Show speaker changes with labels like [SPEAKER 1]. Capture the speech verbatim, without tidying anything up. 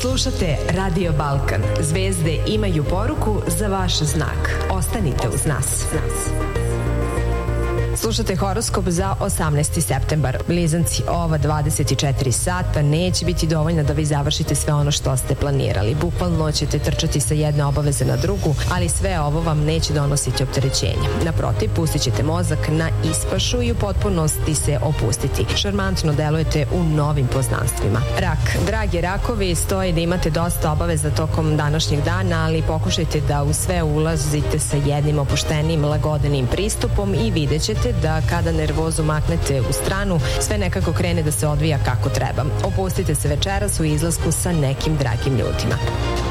[SPEAKER 1] Slušate Radio Balkan. Zvezde imaju poruku za vaš znak. Ostanite uz nas. Slušate horoskop za osamnaesti septembar. Blizanci, ova dvadeset četiri sata neće biti dovoljna da vi završite sve ono što ste planirali. Bukvalno ćete trčati sa jedne obaveze na drugu, ali sve ovo vam neće donositi opterećenje. Naprotiv, pustit ćete mozak na ispašu i u potpunosti se opustiti. Šarmantno delujete u novim poznanstvima. Rak. Dragi rakovi, stoji da imate dosta obaveza tokom današnjeg dana, ali pokušajte da u sve ulazite sa jednim opuštenim, lagodenim pristupom i vidjet ćete da kada nervozu maknete u stranu, sve nekako krene da se odvija kako treba. Opustite se večeras u izlasku sa nekim dragim ljudima.